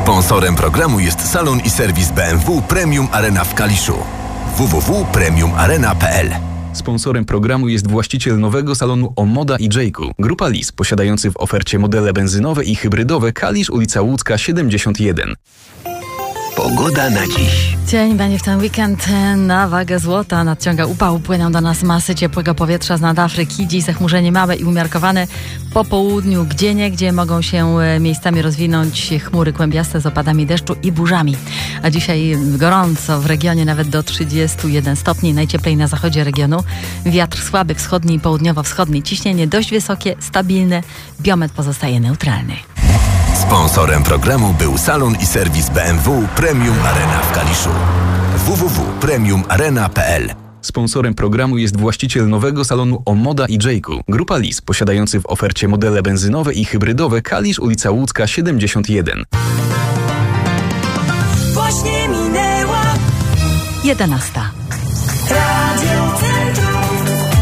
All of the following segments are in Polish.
Sponsorem programu jest salon i serwis BMW Premium Arena w Kaliszu. www.premiumarena.pl. Sponsorem programu jest właściciel nowego salonu Omoda i Jayku. Grupa Lis, posiadający w ofercie modele benzynowe i hybrydowe. Kalisz, ulica Łódzka 71. Pogoda na dziś. Dzień będzie w ten weekend na wagę złota. Nadciąga upał, płyną do nas masy ciepłego powietrza z nad Afryki. Dziś zachmurzenie małe i umiarkowane. Po południu gdzieniegdzie mogą się miejscami rozwinąć chmury kłębiaste z opadami deszczu i burzami. A dzisiaj gorąco w regionie, nawet do 31 stopni. Najcieplej na zachodzie regionu. Wiatr słaby, wschodni i południowo-wschodni. Ciśnienie dość wysokie, stabilne. Biometr pozostaje neutralny. Sponsorem programu był salon i serwis BMW Premium Arena w Kaliszu. www.premiumarena.pl. Sponsorem programu jest właściciel nowego salonu Omoda i Jayku. Grupa Lis, posiadający w ofercie modele benzynowe i hybrydowe. Kalisz, ulica Łódzka 71. Właśnie minęła 11. Radio Centrum.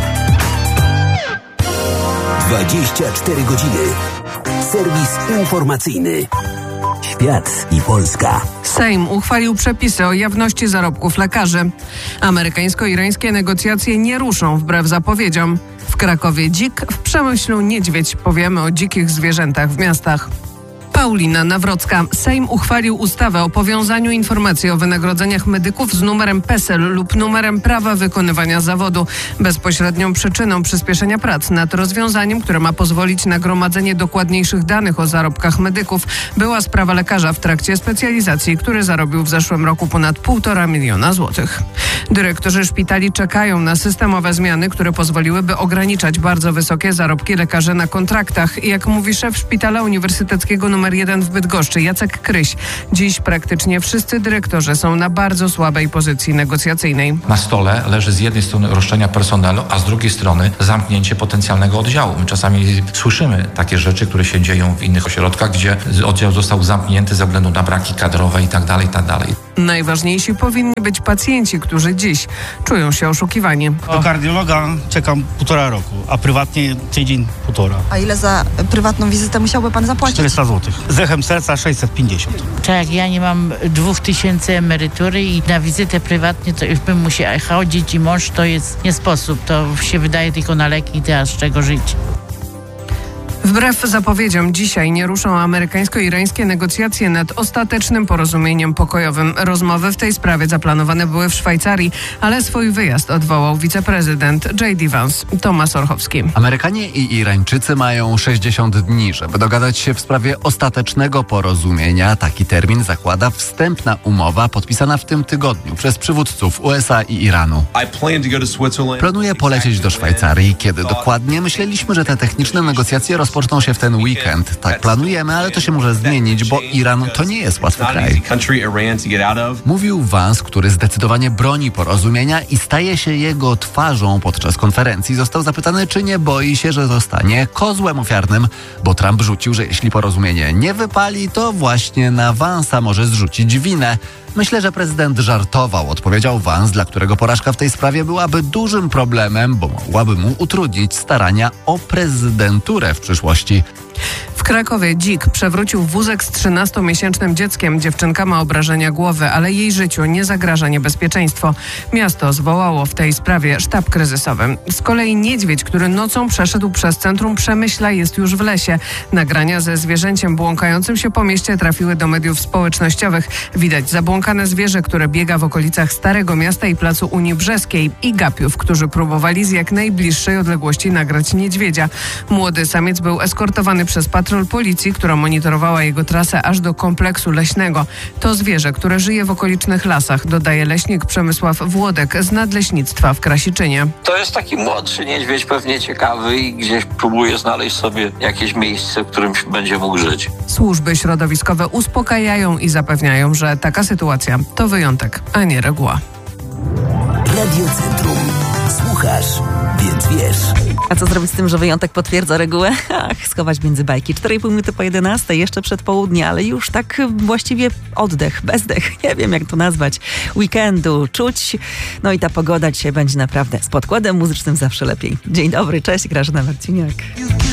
24 godziny. Serwis informacyjny. Świat i Polska. Sejm uchwalił przepisy o jawności zarobków lekarzy. Amerykańsko-irańskie negocjacje nie ruszą wbrew zapowiedziom. W Krakowie dzik, w Przemyślu niedźwiedź. Powiemy o dzikich zwierzętach w miastach. Paulina Nawrocka. Sejm uchwalił ustawę o powiązaniu informacji o wynagrodzeniach medyków z numerem PESEL lub numerem prawa wykonywania zawodu. Bezpośrednią przyczyną przyspieszenia prac nad rozwiązaniem, które ma pozwolić na gromadzenie dokładniejszych danych o zarobkach medyków, była sprawa lekarza w trakcie specjalizacji, który zarobił w zeszłym roku ponad 1,5 miliona złotych. Dyrektorzy szpitali czekają na systemowe zmiany, które pozwoliłyby ograniczać bardzo wysokie zarobki lekarzy na kontraktach. Jak mówi szef Szpitala Uniwersyteckiego nr 1 w Bydgoszczy, Jacek Kryś, dziś praktycznie wszyscy dyrektorzy są na bardzo słabej pozycji negocjacyjnej. Na stole leży z jednej strony roszczenia personelu, a z drugiej strony zamknięcie potencjalnego oddziału. My czasami słyszymy takie rzeczy, które się dzieją w innych ośrodkach, gdzie oddział został zamknięty ze względu na braki kadrowe itd. Najważniejsi powinni być pacjenci, którzy dziś czują się oszukiwani. Do kardiologa czekam 1,5 roku, a prywatnie tydzień, 1,5. A ile za prywatną wizytę musiałby pan zapłacić? 400 zł. Z echem serca 650. Tak, ja nie mam 2000 emerytury i na wizytę prywatnie to już bym musiała chodzić i mąż to jest nie sposób. To się wydaje tylko na leki i teraz z czego żyć. Wbrew zapowiedziom dzisiaj nie ruszą amerykańsko-irańskie negocjacje nad ostatecznym porozumieniem pokojowym. Rozmowy w tej sprawie zaplanowane były w Szwajcarii, ale swój wyjazd odwołał wiceprezydent J.D. Vance. Tomasz Orchowski. Amerykanie i Irańczycy mają 60 dni, żeby dogadać się w sprawie ostatecznego porozumienia. Taki termin zakłada wstępna umowa podpisana w tym tygodniu przez przywódców USA i Iranu. Planuję polecieć do Szwajcarii. Kiedy dokładnie? Myśleliśmy, że te techniczne negocjacje rozpoczną się w ten weekend. Tak planujemy, ale to się może zmienić, bo Iran to nie jest łatwy kraj. Mówił Vance, który zdecydowanie broni porozumienia i staje się jego twarzą podczas konferencji. Został zapytany, czy nie boi się, że zostanie kozłem ofiarnym, bo Trump rzucił, że jeśli porozumienie nie wypali, to właśnie na Vance'a może zrzucić winę. Myślę, że prezydent żartował, odpowiedział Vance, dla którego porażka w tej sprawie byłaby dużym problemem, bo mogłaby mu utrudnić starania o prezydenturę w przyszłości. W Krakowie dzik przewrócił wózek z 13-miesięcznym dzieckiem. Dziewczynka ma obrażenia głowy, ale jej życiu nie zagraża niebezpieczeństwo. Miasto zwołało w tej sprawie sztab kryzysowy. Z kolei niedźwiedź, który nocą przeszedł przez centrum Przemyśla, jest już w lesie. Nagrania ze zwierzęciem błąkającym się po mieście trafiły do mediów społecznościowych. Widać zabłąkane zwierzę, które biega w okolicach Starego Miasta i Placu Unii Brzeskiej, i gapiów, którzy próbowali z jak najbliższej odległości nagrać niedźwiedzia. Młody samiec był eskortowany przez patrol policji, która monitorowała jego trasę aż do kompleksu leśnego. To zwierzę, które żyje w okolicznych lasach, dodaje leśnik Przemysław Włodek z Nadleśnictwa w Krasiczynie. To jest taki młodszy niedźwiedź, pewnie ciekawy i gdzieś próbuje znaleźć sobie jakieś miejsce, w którym będzie mógł żyć. Służby środowiskowe uspokajają i zapewniają, że taka sytuacja to wyjątek, a nie reguła. Radio Centrum. Słuchasz, więc wiesz. A co zrobić z tym, że wyjątek potwierdza regułę? Schować między bajki. 4,5 minuty po 11, jeszcze przed południe, ale już tak właściwie oddech, bezdech, nie wiem jak to nazwać, weekendu czuć. No i ta pogoda dzisiaj będzie naprawdę z podkładem muzycznym zawsze lepiej. Dzień dobry, cześć, Grażyna Marciniak.